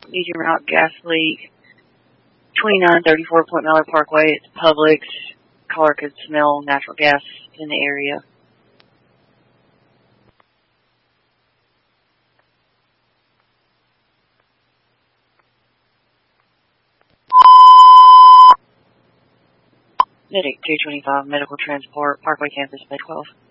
medium route gas leak. 2934 Point Mallard Parkway. It's Publix. Caller could smell natural gas in the area. Medic 225 Medical Transport, Parkway Campus, Bay 12.